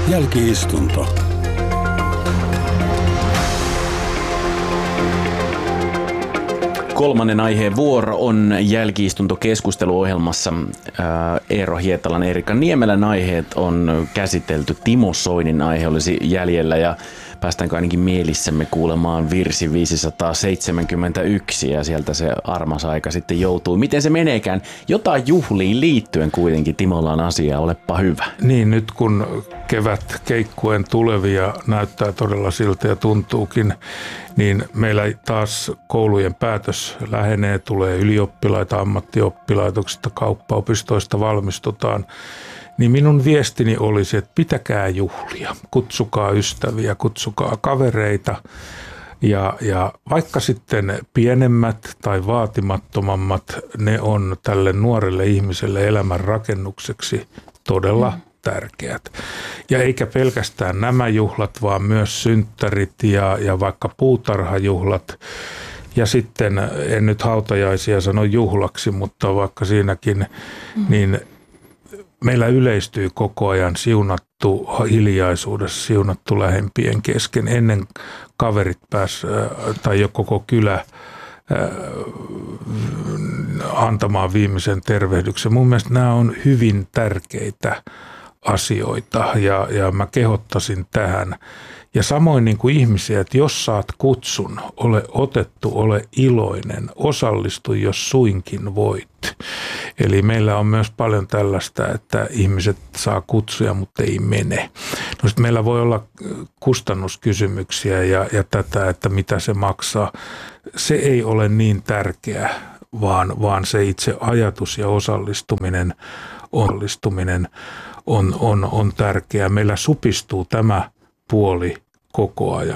Jälki-istunto. Kolmannen aiheen vuoro on jälki-istuntokeskusteluohjelmassa. Eero Hietalan, Erika Niemelän aiheet on käsitelty. Timo Soinin aihe olisi jäljellä ja päästäänkö ainakin mielissämme kuulemaan virsi 571 ja sieltä se armas aika sitten joutuu. Miten se meneekään? Jotain juhliin liittyen kuitenkin Timolla on asiaa, olepa hyvä. Niin, nyt kun kevät keikkuen tulevia näyttää todella siltä ja tuntuukin, niin meillä taas koulujen päätös lähenee, tulee ylioppilaita, ammattioppilaitoksista, kauppaopistoista valmistutaan. Niin minun viestini olisi, että pitäkää juhlia, kutsukaa ystäviä, kutsukaa kavereita ja vaikka sitten pienemmät tai vaatimattomammat, ne on tälle nuorelle ihmiselle elämän rakennukseksi todella tärkeät. Ja eikä pelkästään nämä juhlat, vaan myös synttärit ja vaikka puutarhajuhlat. Ja sitten, en nyt hautajaisia sano juhlaksi, mutta vaikka siinäkin, niin meillä yleistyy koko ajan siunattu hiljaisuudessa, siunattu lähempien kesken. Ennen kaverit tai jo koko kylä antamaan viimeisen tervehdyksen. Mun mielestä nämä on hyvin tärkeitä asioita ja mä kehottaisin tähän. Ja samoin niin kuin ihmisiä, että jos saat kutsun, ole otettu, ole iloinen, osallistu jos suinkin voit. Eli meillä on myös paljon tällaista, että ihmiset saa kutsuja, mutta ei mene. No sit meillä voi olla kustannuskysymyksiä ja tätä, että mitä se maksaa. Se ei ole niin tärkeä, vaan se itse ajatus ja osallistuminen on tärkeää. Meillä supistuu tämä puoli koko ajan.